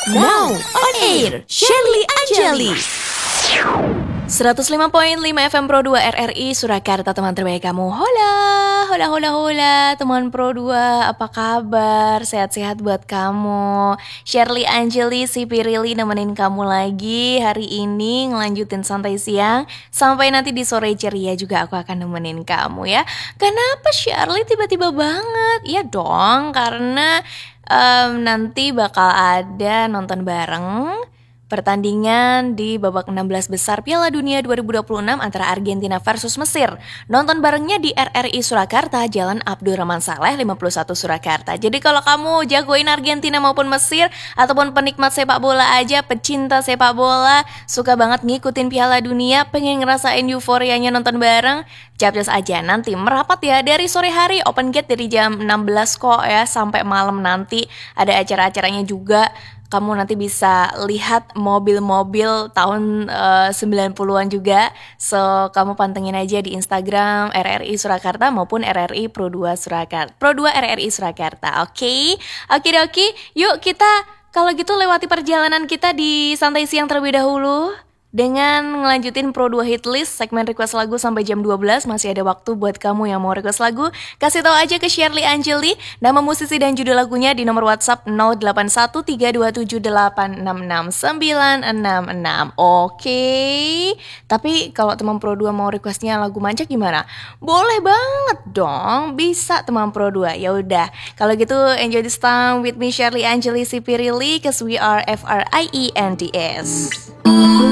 Now on air, Shirley Anjali. 105.5 FM Pro 2 RRI Surakarta, teman terbaik kamu. Hola, hola, hola, hola, teman Pro 2, apa kabar? Sehat-sehat buat kamu. Shirley Anjali, si Pirili nemenin kamu lagi hari ini, ngelanjutin santai siang sampai nanti di sore ceria juga aku akan nemenin kamu ya. Kenapa Shirley tiba-tiba banget? Iya dong, karena nanti bakal ada nonton bareng pertandingan di babak 16 besar Piala Dunia 2026 antara Argentina versus Mesir. Nonton barengnya di RRI Surakarta, Jalan Abdurrahman Saleh 51 Surakarta. Jadi kalau kamu jagoin Argentina maupun Mesir, ataupun penikmat sepak bola aja, pecinta sepak bola, suka banget ngikutin Piala Dunia, pengen ngerasain euforianya nonton bareng, capcus aja nanti merapat ya dari sore hari, open gate dari jam 16 kok ya, sampai malam nanti ada acara-acaranya juga. Kamu nanti bisa lihat mobil-mobil tahun 90-an juga. So, kamu pantengin aja di Instagram RRI Surakarta maupun RRI Pro 2 Surakarta. Pro 2 RRI Surakarta, oke? Oke, yuk kita kalau gitu lewati perjalanan kita di santai siang terlebih dahulu dengan ngelanjutin Pro 2 Hit List, segmen request lagu sampai jam 12. Masih ada waktu buat kamu yang mau request lagu. Kasih tahu aja ke Shirley Anjali nama musisi dan judul lagunya di nomor WhatsApp 081327866966. Oke. Tapi kalau teman Pro 2 mau requestnya lagu manja gimana? Boleh banget dong. Bisa teman Pro 2. Ya udah. Kalau gitu enjoy this time with me Shirley Anjali si Pirili, cause we are FRIENDS.